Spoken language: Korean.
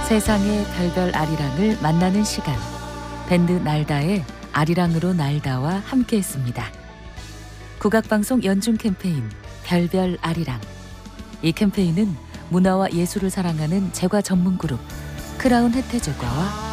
세상의 별별 아리랑을 만나는 시간. 밴드 날다의 아리랑으로 날다와 함께했습니다. 국악방송 연중 캠페인 별별 아리랑. 이 캠페인은 문화와 예술을 사랑하는 제과 전문 그룹 크라운 혜태제과와